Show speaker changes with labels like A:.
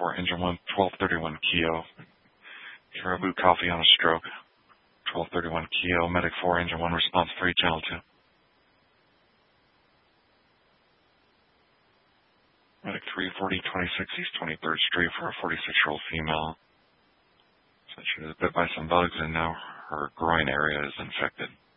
A: 4, Engine 1, 1231 Keo. Caribou Coffee on a stroke. 1231 Keo, Medic 4, Engine 1, response 3, channel 2. Medic 3, 4026 East 23rd Street for a 46-year-old female. Said she was bit by some bugs and now her groin area is infected.